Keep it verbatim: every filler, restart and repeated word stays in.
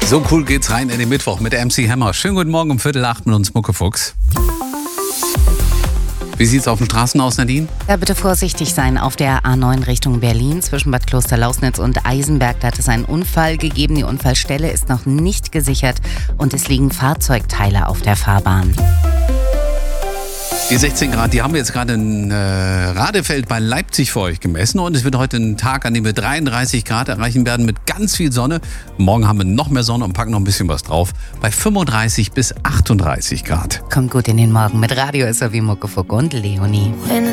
So cool geht's rein in den Mittwoch mit M C Hammer. Schönen guten Morgen um Viertel acht mit uns Muckefuchs. Wie sieht's auf den Straßen aus, Nadine? Ja, bitte vorsichtig sein auf der A neun Richtung Berlin zwischen Bad Klosterlausnitz und Eisenberg. Da hat es einen Unfall gegeben. Die Unfallstelle ist noch nicht gesichert und es liegen Fahrzeugteile auf der Fahrbahn. Die sechzehn Grad, die haben wir jetzt gerade in äh, Radefeld bei Leipzig für euch gemessen. Und es wird heute ein Tag, an dem wir dreiunddreißig Grad erreichen werden mit ganz viel Sonne. Morgen haben wir noch mehr Sonne und packen noch ein bisschen was drauf. Bei fünfunddreißig bis achtunddreißig Grad. Kommt gut in den Morgen mit Radio S W Muckefuck und Leonie.